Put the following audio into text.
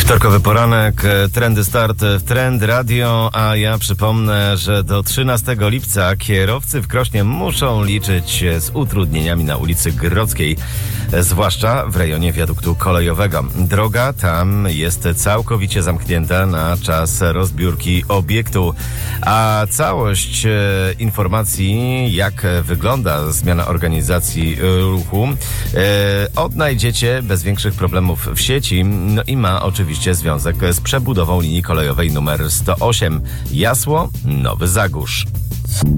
Wtorkowy poranek, trendy start w Trend Radio, a ja przypomnę, że do 13 lipca kierowcy w Krośnie muszą liczyć się z utrudnieniami na ulicy Grodzkiej, zwłaszcza w rejonie wiaduktu kolejowego. Droga tam jest całkowicie zamknięta na czas rozbiórki obiektu, a całość informacji, jak wygląda zmiana organizacji ruchu, odnajdziecie bez większych problemów w sieci, no i ma oczywiście związek z przebudową linii kolejowej numer 108 Jasło-Nowy Zagórz.